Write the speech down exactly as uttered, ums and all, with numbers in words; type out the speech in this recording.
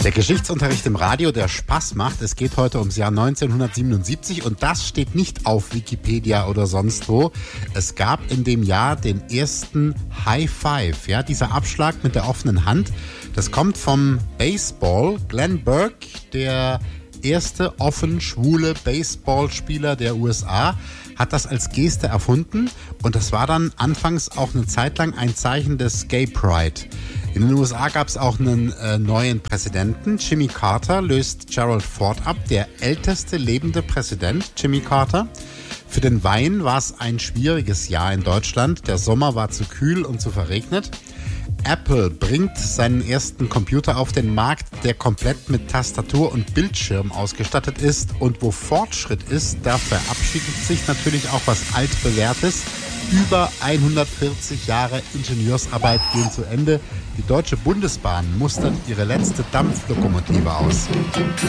Der Geschichtsunterricht im Radio, der Spaß macht. Es geht heute ums Jahr neunzehnhundertsiebenundsiebzig und das steht nicht auf Wikipedia oder sonst wo. Es gab in dem Jahr den ersten High Five, ja, dieser Abschlag mit der offenen Hand. Das kommt vom Baseball. Glenn Burke, der erste offen schwule Baseballspieler der U S A, hat das als Geste erfunden und das war dann anfangs auch eine Zeit lang ein Zeichen des Gay Pride. In den U S A gab es auch einen äh, neuen Präsidenten. Jimmy Carter löst Gerald Ford ab, der älteste lebende Präsident, Jimmy Carter. Für den Wein war es ein schwieriges Jahr in Deutschland. Der Sommer war zu kühl und zu verregnet. Apple bringt seinen ersten Computer auf den Markt, der komplett mit Tastatur und Bildschirm ausgestattet ist. Und wo Fortschritt ist, da verabschiedet sich natürlich auch was Altbewährtes. Über hundertvierzig Jahre Ingenieursarbeit gehen zu Ende. Die Deutsche Bundesbahn mustert ihre letzte Dampflokomotive aus.